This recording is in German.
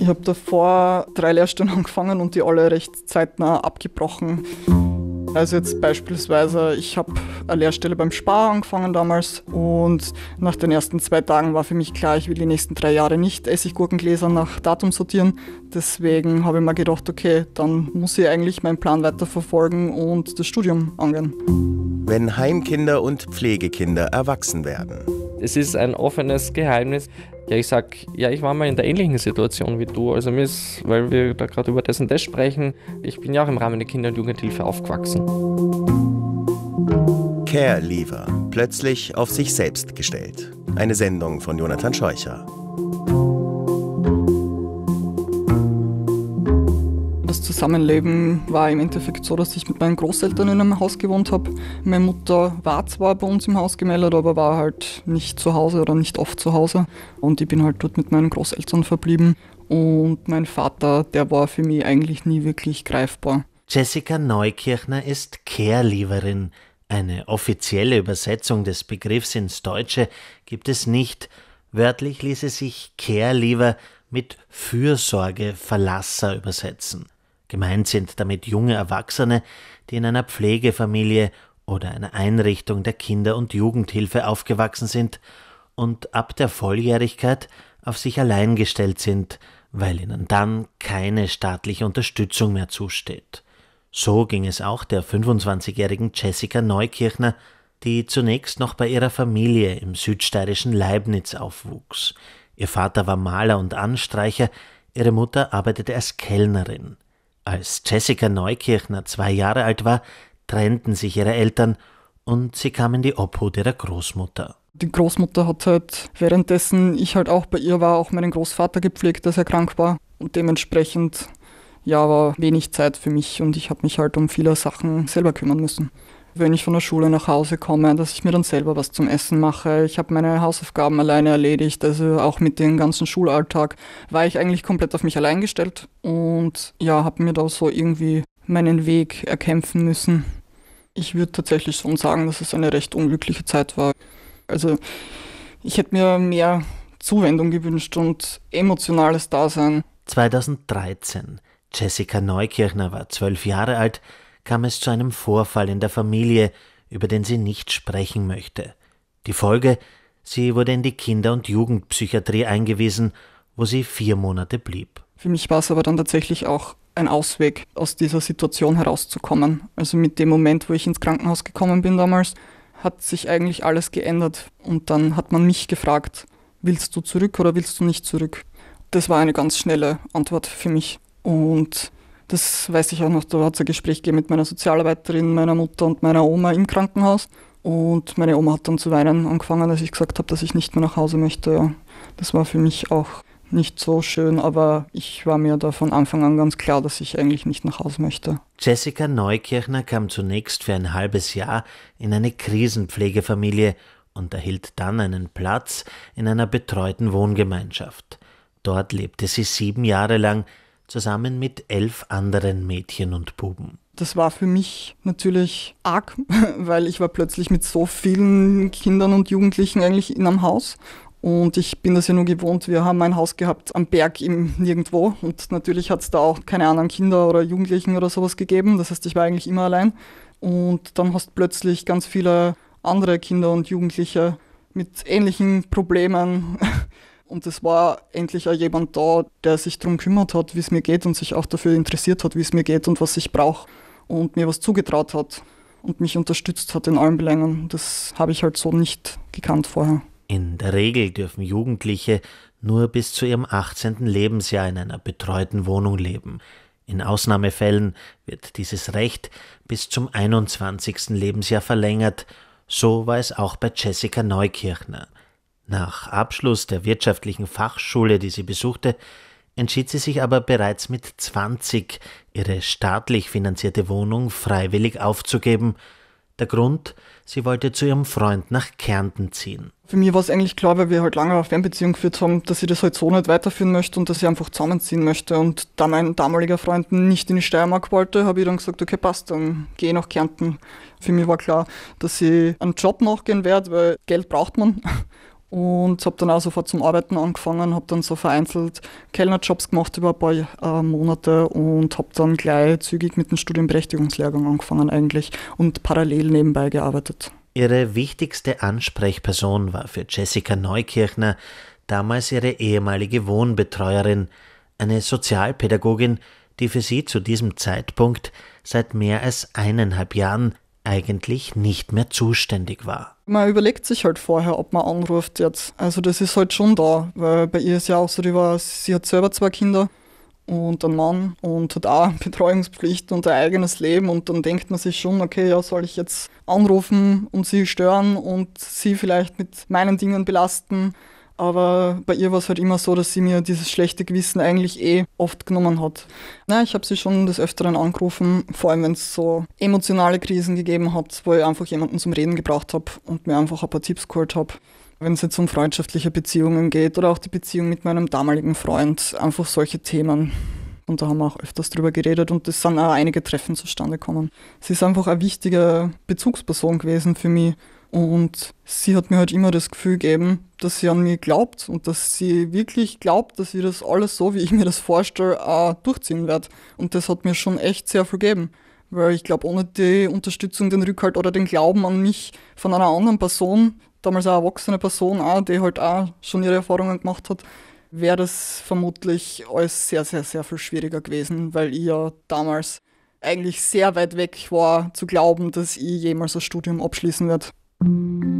Ich habe davor 3 Lehrstellen angefangen und die alle recht zeitnah abgebrochen. Also jetzt beispielsweise, ich habe eine Lehrstelle beim Spar angefangen damals und nach den ersten 2 Tagen war für mich klar, ich will die nächsten 3 Jahre nicht Essiggurkengläser nach Datum sortieren. Deswegen habe ich mir gedacht, okay, dann muss ich eigentlich meinen Plan weiterverfolgen und das Studium angehen. Wenn Heimkinder und Pflegekinder erwachsen werden. Es ist ein offenes Geheimnis. Ja, ich sag, ja, ich war mal in der ähnlichen Situation wie du. Also mir ist, weil wir da gerade über das und das sprechen, ich bin ja auch im Rahmen der Kinder- und Jugendhilfe aufgewachsen. Care Leaver, plötzlich auf sich selbst gestellt. Eine Sendung von Jonathan Scheucher. Das Zusammenleben war im Endeffekt so, dass ich mit meinen Großeltern in einem Haus gewohnt habe. Meine Mutter war zwar bei uns im Haus gemeldet, aber war halt nicht zu Hause oder nicht oft zu Hause. Und ich bin halt dort mit meinen Großeltern verblieben. Und mein Vater, der war für mich eigentlich nie wirklich greifbar. Jessica Neukirchner ist Care-Leaverin. Eine offizielle Übersetzung des Begriffs ins Deutsche gibt es nicht. Wörtlich ließe sich Care-Leaver mit Fürsorgeverlasser übersetzen. Gemeint sind damit junge Erwachsene, die in einer Pflegefamilie oder einer Einrichtung der Kinder- und Jugendhilfe aufgewachsen sind und ab der Volljährigkeit auf sich allein gestellt sind, weil ihnen dann keine staatliche Unterstützung mehr zusteht. So ging es auch der 25-jährigen Jessica Neukirchner, die zunächst noch bei ihrer Familie im südsteirischen Leibnitz aufwuchs. Ihr Vater war Maler und Anstreicher, ihre Mutter arbeitete als Kellnerin. Als Jessica Neukirchner 2 Jahre alt war, trennten sich ihre Eltern und sie kam in die Obhut ihrer Großmutter. Die Großmutter hat halt, währenddessen ich halt auch bei ihr war, auch meinen Großvater gepflegt, dass er krank war. Und dementsprechend, ja, war wenig Zeit für mich und ich habe mich halt um viele Sachen selber kümmern müssen. Wenn ich von der Schule nach Hause komme, dass ich mir dann selber was zum Essen mache. Ich habe meine Hausaufgaben alleine erledigt, also auch mit dem ganzen Schulalltag war ich eigentlich komplett auf mich allein gestellt und ja, habe mir da so irgendwie meinen Weg erkämpfen müssen. Ich würde tatsächlich schon sagen, dass es eine recht unglückliche Zeit war. Also ich hätte mir mehr Zuwendung gewünscht und emotionales Dasein. 2013. Jessica Neukirchner war 12 Jahre alt, kam es zu einem Vorfall in der Familie, über den sie nicht sprechen möchte. Die Folge: sie wurde in die Kinder- und Jugendpsychiatrie eingewiesen, wo sie 4 Monate blieb. Für mich war es aber dann tatsächlich auch ein Ausweg, aus dieser Situation herauszukommen. Also mit dem Moment, wo ich ins Krankenhaus gekommen bin damals, hat sich eigentlich alles geändert. Und dann hat man mich gefragt, willst du zurück oder willst du nicht zurück? Das war eine ganz schnelle Antwort für mich. Und das weiß ich auch noch, da hat es ein Gespräch gegeben mit meiner Sozialarbeiterin, meiner Mutter und meiner Oma im Krankenhaus. Und meine Oma hat dann zu weinen angefangen, als ich gesagt habe, dass ich nicht mehr nach Hause möchte. Ja, das war für mich auch nicht so schön, aber ich war mir da von Anfang an ganz klar, dass ich eigentlich nicht nach Hause möchte. Jessica Neukirchner kam zunächst für ein halbes Jahr in eine Krisenpflegefamilie und erhielt dann einen Platz in einer betreuten Wohngemeinschaft. Dort lebte sie 7 Jahre lang, zusammen mit 11 anderen Mädchen und Buben. Das war für mich natürlich arg, weil ich war plötzlich mit so vielen Kindern und Jugendlichen eigentlich in einem Haus. Und ich bin das ja nur gewohnt, wir haben ein Haus gehabt am Berg im Nirgendwo. Und natürlich hat es da auch keine anderen Kinder oder Jugendlichen oder sowas gegeben. Das heißt, ich war eigentlich immer allein. Und dann hast plötzlich ganz viele andere Kinder und Jugendliche mit ähnlichen Problemen. Und es war endlich auch jemand da, der sich darum gekümmert hat, wie es mir geht und sich auch dafür interessiert hat, wie es mir geht und was ich brauche und mir was zugetraut hat und mich unterstützt hat in allen Belängen. Das habe ich halt so nicht gekannt vorher. In der Regel dürfen Jugendliche nur bis zu ihrem 18. Lebensjahr in einer betreuten Wohnung leben. In Ausnahmefällen wird dieses Recht bis zum 21. Lebensjahr verlängert. So war es auch bei Jessica Neukirchner. Nach Abschluss der wirtschaftlichen Fachschule, die sie besuchte, entschied sie sich aber bereits mit 20, ihre staatlich finanzierte Wohnung freiwillig aufzugeben. Der Grund: sie wollte zu ihrem Freund nach Kärnten ziehen. Für mich war es eigentlich klar, weil wir halt lange eine Fernbeziehung geführt haben, dass ich das halt so nicht weiterführen möchte und dass ich einfach zusammenziehen möchte. Und da mein damaliger Freund nicht in die Steiermark wollte, habe ich dann gesagt, okay, passt, dann gehe ich nach Kärnten. Für mich war klar, dass ich einen Job nachgehen werde, weil Geld braucht man. und habe dann auch sofort zum Arbeiten angefangen, habe dann so vereinzelt Kellnerjobs gemacht über ein paar Monate und habe dann gleich zügig mit dem Studienberechtigungslehrgang angefangen eigentlich und parallel nebenbei gearbeitet. Ihre wichtigste Ansprechperson war für Jessica Neukirchner damals ihre ehemalige Wohnbetreuerin, eine Sozialpädagogin, die für sie zu diesem Zeitpunkt seit mehr als 1,5 Jahren eigentlich nicht mehr zuständig war. Man überlegt sich halt vorher, ob man anruft jetzt. Also das ist halt schon da, weil bei ihr ist ja auch so, sie hat selber 2 Kinder und einen Mann und hat auch Betreuungspflicht und ein eigenes Leben und dann denkt man sich schon, okay, ja, soll ich jetzt anrufen und sie stören und sie vielleicht mit meinen Dingen belasten? Aber bei ihr war es halt immer so, dass sie mir dieses schlechte Gewissen eigentlich oft genommen hat. Ich habe sie schon des Öfteren angerufen, vor allem wenn es so emotionale Krisen gegeben hat, wo ich einfach jemanden zum Reden gebraucht habe und mir einfach ein paar Tipps geholt habe. Wenn es jetzt um freundschaftliche Beziehungen geht oder auch die Beziehung mit meinem damaligen Freund, einfach solche Themen. Und da haben wir auch öfters drüber geredet und es sind auch einige Treffen zustande gekommen. Sie ist einfach eine wichtige Bezugsperson gewesen für mich. Und sie hat mir halt immer das Gefühl gegeben, dass sie an mich glaubt und dass sie wirklich glaubt, dass ich das alles so, wie ich mir das vorstelle, auch durchziehen werde. Und das hat mir schon echt sehr viel gegeben. Weil ich glaube, ohne die Unterstützung, den Rückhalt oder den Glauben an mich von einer anderen Person, damals eine erwachsene Person auch, die halt auch schon ihre Erfahrungen gemacht hat, wäre das vermutlich alles sehr, sehr, sehr viel schwieriger gewesen, weil ich ja damals eigentlich sehr weit weg war, zu glauben, dass ich jemals ein Studium abschließen werde.